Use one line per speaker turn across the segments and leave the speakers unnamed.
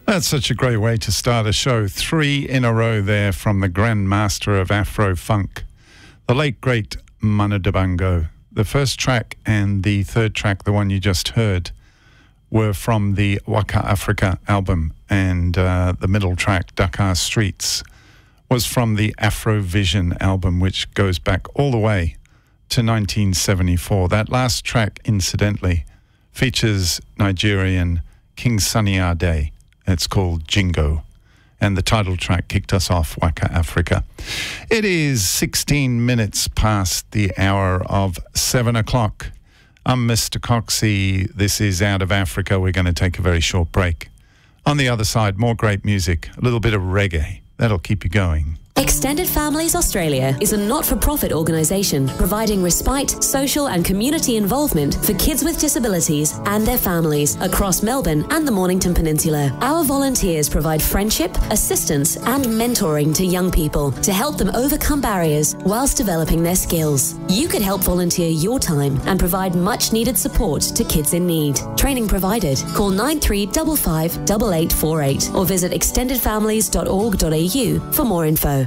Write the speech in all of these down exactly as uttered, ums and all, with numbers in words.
That's such a great way to start a show. Three in a row there from the Grand Master of Afro Funk, the late, great Manu Dibango. The first track and the third track, the one you just heard, were from the Waka Africa album, and uh, the middle track, Dakar Streets, was from the Afrovision album, which goes back all the way to nineteen seventy-four. That last track, incidentally, features Nigerian King Sunny Ade. It's called Jingo, and the title track kicked us off, Waka Africa. It is sixteen minutes past the hour of seven o'clock. I'm Mister Coxie. This is Out of Africa. We're going to take a very short break. On the other side, more great music, a little bit of reggae. That'll keep you going.
Extended Families Australia is a not-for-profit organisation providing respite, social and community involvement for kids with disabilities and their families across Melbourne and the Mornington Peninsula. Our volunteers provide friendship, assistance and mentoring to young people to help them overcome barriers whilst developing their skills. You could help volunteer your time and provide much-needed support to kids in need. Training provided. Call nine three five five, eight eight four eight or visit extended families dot org dot a u for more info.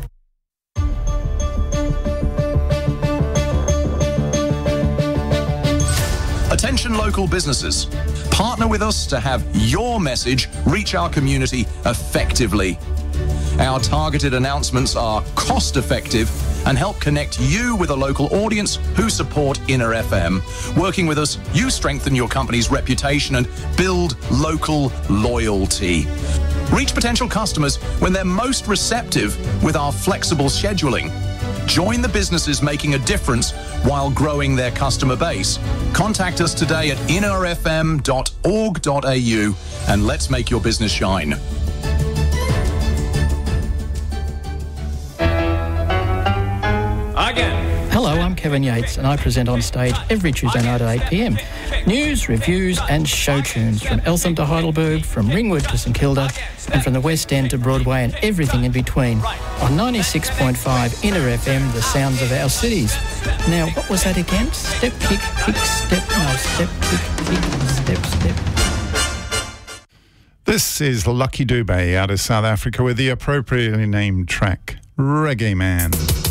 Attention local businesses. Partner with us to have your message reach our community effectively. Our targeted announcements are cost effective and help connect you with a local audience who support Inner F M. Working with us, you strengthen your company's reputation and build local loyalty. Reach potential customers when they're most receptive with our flexible scheduling. Join the businesses making a difference while growing their customer base. Contact us today at inner f m dot org dot a u and let's make your business shine.
Again. Hello, I'm Kevin Yates and I present on stage every Tuesday night at eight p m. News, reviews and show tunes from Eltham to Heidelberg, from Ringwood to St Kilda and from the West End to Broadway and everything in between on ninety-six point five Inner F M, the sounds of our cities. Now, what was that again? Step, kick, kick, step, no, step, kick, kick, step, step.
This is Lucky Dube out of South Africa with the appropriately named track, Reggae Man.